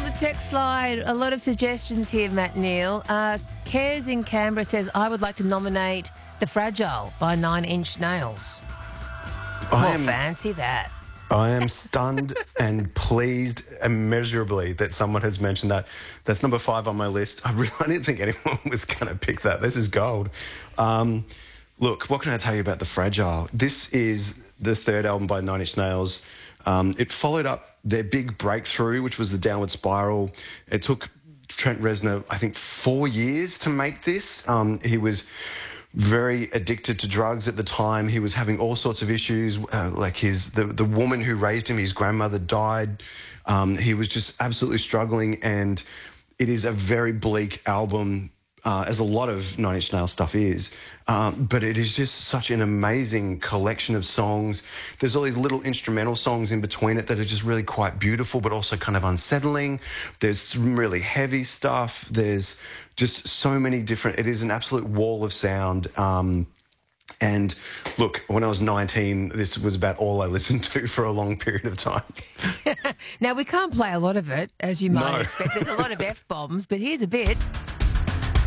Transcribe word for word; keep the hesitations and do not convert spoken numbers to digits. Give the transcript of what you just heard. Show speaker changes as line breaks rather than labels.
the text line, a lot of suggestions here, Matt Neal. Uh, Cares in Canberra says, I would like to nominate The Fragile by Nine Inch Nails.
I
More
am,
fancy that.
I am stunned and pleased immeasurably that someone has mentioned that. That's number five on my list. I really I didn't think anyone was going to pick that. This is gold. Um, look, what can I tell you about The Fragile? This is the third album by Nine Inch Nails. Um, it followed up their big breakthrough, which was The Downward Spiral. It took Trent Reznor, I think, four years to make this. Um, he was very addicted to drugs at the time. He was having all sorts of issues, uh, like his the, the woman who raised him, his grandmother died. Um, he was just absolutely struggling, and it is a very bleak album, uh, as a lot of Nine Inch Nails stuff is. Um, but it is just such an amazing collection of songs. There's all these little instrumental songs in between it that are just really quite beautiful, but also kind of unsettling. There's some really heavy stuff. There's just so many different... It is an absolute wall of sound. Um, and look, when I was nineteen, this was about all I listened to for a long period of time.
Now, we can't play a lot of it, as you might
No.
expect. There's a lot of F-bombs, but here's a bit.